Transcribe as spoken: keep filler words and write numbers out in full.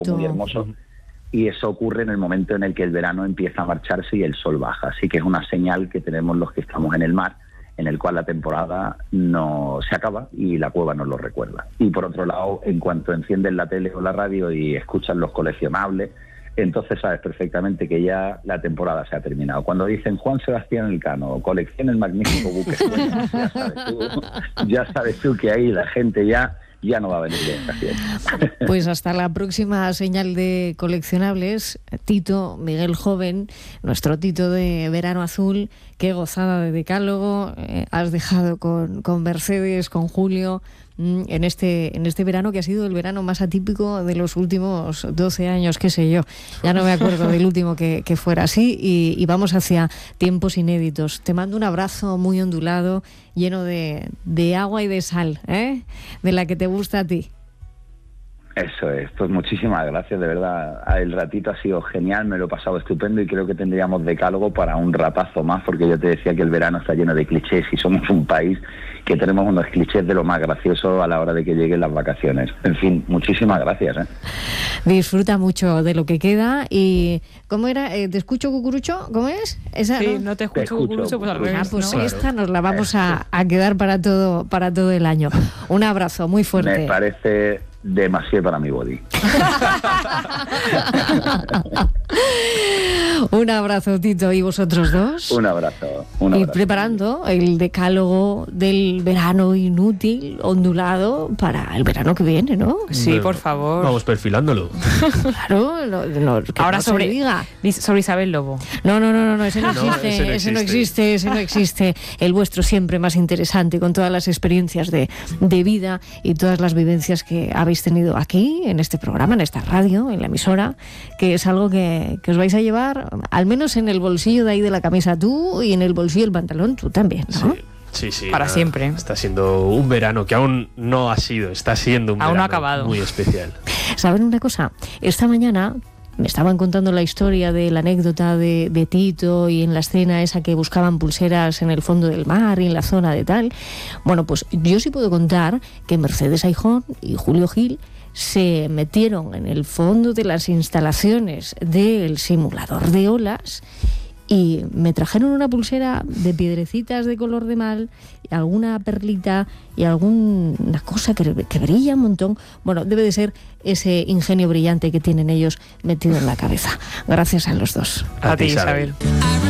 muy hermoso. Y eso ocurre en el momento en el que el verano empieza a marcharse y el sol baja. Así que es una señal que tenemos los que estamos en el mar, en el cual la temporada no se acaba y la cueva nos lo recuerda. Y por otro lado, en cuanto encienden la tele o la radio y escuchan los coleccionables, entonces sabes perfectamente que ya la temporada se ha terminado. Cuando dicen Juan Sebastián Elcano, colecciona el magnífico buque Sueño, ya sabes tú, ya sabes tú que ahí la gente ya... ya no va a venir de vacaciones. Pues hasta la próxima señal de coleccionables. Tito, Miguel Joven, nuestro Tito de Verano Azul, qué gozada de decálogo eh, has dejado con, con Mercedes, con Julio, mmm, en este en este verano que ha sido el verano más atípico de los últimos doce años, qué sé yo. Ya no me acuerdo del último que, que fuera así y, y vamos hacia tiempos inéditos. Te mando un abrazo muy ondulado, lleno de, de agua y de sal, ¿eh? De la que te gusta a ti. Eso es, pues muchísimas gracias, de verdad, el ratito ha sido genial, me lo he pasado estupendo y creo que tendríamos decálogo para un ratazo más, porque yo te decía que el verano está lleno de clichés y somos un país que tenemos unos clichés de lo más gracioso a la hora de que lleguen las vacaciones. En fin, muchísimas gracias, ¿eh? Disfruta mucho de lo que queda y... ¿Cómo era? Eh, ¿Te escucho, cucurucho? ¿Cómo es? Esa, sí, ¿no? no te escucho, te escucho cucurucho, pues al revés. Ah, pues ¿no? esta nos la vamos a, a quedar para todo, para todo el año. Un abrazo muy fuerte. Me parece demasiado para mi body. Un abrazo, Tito, y vosotros dos. Un abrazo. Un y abrazo. preparando el decálogo del verano inútil, ondulado, para el verano que viene, ¿no? Sí, por favor. Vamos perfilándolo. Claro, no, no, que Ahora no sobre, se diga. sobre Isabel Lobo. No, no, no, no, no, ese no, No, existe, ese no ese no existe. existe, ese no existe. El vuestro siempre más interesante, con todas las experiencias de, de vida y todas las vivencias que habéis tenido aquí, en este programa, en esta radio, en la emisora, que es algo que, que os vais a llevar, al menos en el bolsillo de ahí de la camisa tú y en el bolsillo del pantalón tú también, ¿no? Sí. Sí, sí. Para nada, siempre. Está siendo un verano que aún no ha sido, está siendo un Aún no verano ha acabado. muy especial. ¿Saben una cosa? Esta mañana me estaban contando la historia de la anécdota de, de Tito y en la escena esa que buscaban pulseras en el fondo del mar y en la zona de tal. Bueno, pues yo sí puedo contar que Mercedes Aijón y Julio Gil se metieron en el fondo de las instalaciones del simulador de olas y me trajeron una pulsera de piedrecitas de color de mal, y alguna perlita y alguna cosa que, que brilla un montón. Bueno, debe de ser ese ingenio brillante que tienen ellos metido en la cabeza. Gracias a los dos. A, a ti, Isabel. Isabel.